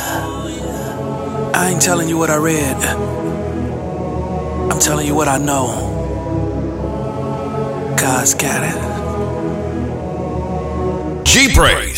I ain't telling you what I read. I'm telling you what I know. God's got it. G-Praise.